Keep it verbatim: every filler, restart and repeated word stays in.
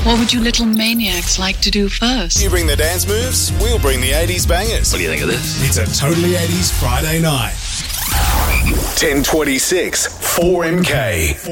What would you little maniacs like to do first? You bring the dance moves, we'll bring the eighties bangers. What do you think of this? It's a Totally eighties Friday night. ten twenty-six, four M K.